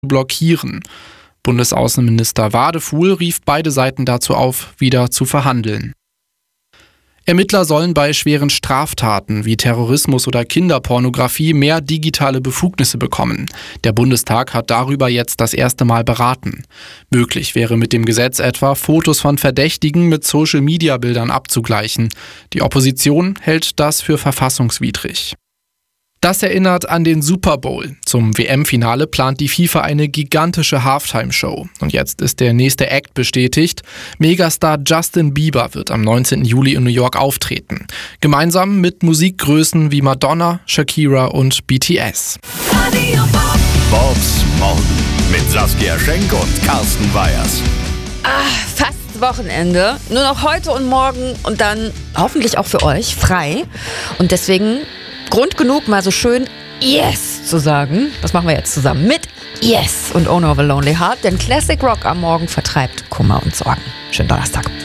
blockieren. Bundesaußenminister Wadefuhl rief beide Seiten dazu auf, wieder zu verhandeln. Ermittler sollen bei schweren Straftaten wie Terrorismus oder Kinderpornografie mehr digitale Befugnisse bekommen. Der Bundestag hat darüber jetzt das erste Mal beraten. Möglich wäre mit dem Gesetz etwa, Fotos von Verdächtigen mit Social-Media-Bildern abzugleichen. Die Opposition hält das für verfassungswidrig. Das erinnert an den Super Bowl. Zum WM-Finale plant die FIFA eine gigantische Halftime-Show. Und jetzt ist der nächste Act bestätigt. Megastar Justin Bieber wird am 19. Juli in New York auftreten. Gemeinsam mit Musikgrößen wie Madonna, Shakira und BTS. Bobs Morgen mit Saskia Schenk und Carsten Weyers. Fast Wochenende. Nur noch heute und morgen und dann hoffentlich auch für euch frei. Und deswegen Grund genug, mal so schön Yes zu sagen. Das machen wir jetzt zusammen mit Yes und Owner of a Lonely Heart, denn Classic Rock am Morgen vertreibt Kummer und Sorgen. Schönen Donnerstag.